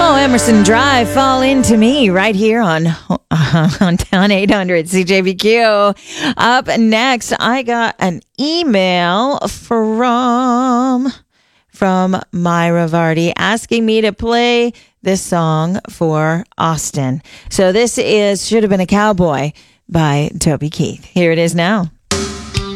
Oh, Emerson Drive, Fall Into Me, right here on Town 800 CJBQ. Up next, I got an email from Myra Vardy asking me to play this song for Austin. So this is Should Have Been a Cowboy by Toby Keith. Here it is now.